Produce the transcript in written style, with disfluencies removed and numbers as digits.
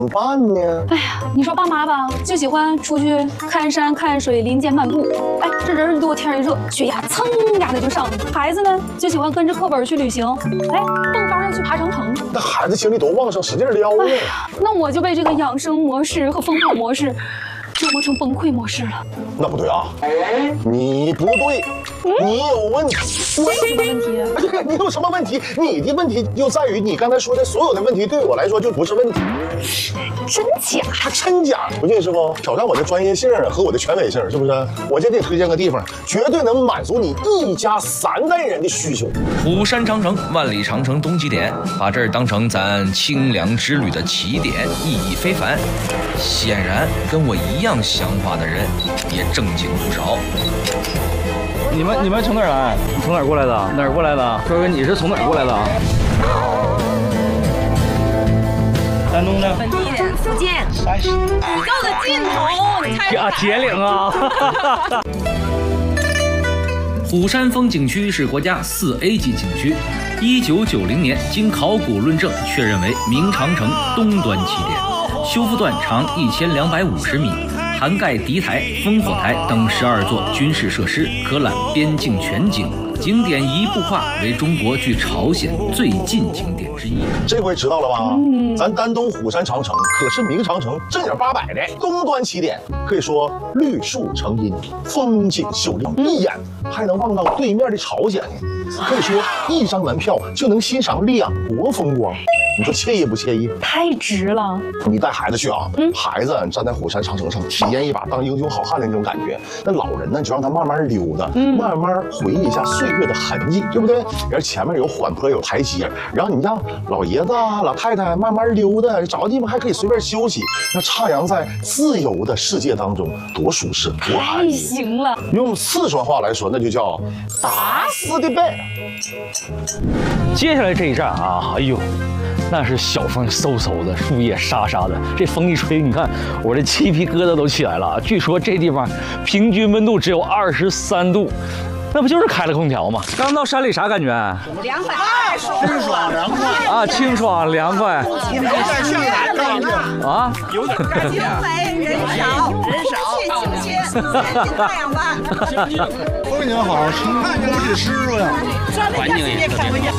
办呢？ 哎呀，你说爸妈吧，就喜欢出去看山看水，林间漫步。哎，这人一多，天一热，血压蹭呀的就上。孩子呢，就喜欢跟着课本去旅行。哎，蹦高要去爬长城。 那孩子精力多旺盛，使劲撩呢。 那我就被这个养生模式和疯跑模式折磨成崩溃模式了。 那不对啊，你不对，你有问题。 我有什么问题？ 你有什么问题？你的问题就在于你刚才说的所有的问题，对我来说就不是问题。 真假？ 真假？不信是不？挑战我的专业性和我的权威性，是不是？我就给你推荐个地方，绝对能满足你一家3代人的需求。 虎山长城，万里长城东极点，把这儿当成咱清凉之旅的起点，意义非凡。显然，跟我一样想法的人也正经不少。 你们从哪儿来？你从哪儿过来的？哪儿过来的？哥哥，你是从哪儿过来的？山东的。 本地的，福建。宇宙的尽头，你看。 啊，铁岭啊！ 虎山风景区是国家4A 级景区，1990年经考古论证确认为明长城东端起点，修复段长1250米。涵盖敌台、烽火台等12座军事设施，可览边境全景。景点一步跨为中国距朝鲜最近景点之一。 这回知道了吧？咱丹东虎山长城可是明长城正经八百的东端起点，可以说绿树成荫，风景秀丽，一眼还能望到对面的朝鲜呢。可以说一张门票就能欣赏2国风光。你说惬意不惬意？ 太值了！ 你带孩子去啊，孩子站在虎山长城上，体验一把当英雄好汉的那种感觉。那老人呢，就让他慢慢溜达，慢慢回忆一下岁月的痕迹，对不对？然后前面有缓坡，有台阶，然后你让老爷子、老太太慢慢溜达，找个地方还可以随便休息。那徜徉在自由的世界当中，多舒适，多安逸！ 太行了！ 用四川话来说，那就叫打死的背。 接下来这一站啊，哎呦，那是小风嗖嗖的，树叶沙沙的，这风一吹，你看我这鸡皮疙瘩都起来了。据说这地方平均温度只有23度，那不就是开了空调吗？刚到山里啥感觉？ 凉快，太舒服了， 清爽凉快啊，清爽凉快。 有点像南方啊， 有点景美人少，空气清新，接近太阳吧。 风景好，不是湿润， 环境也特别好。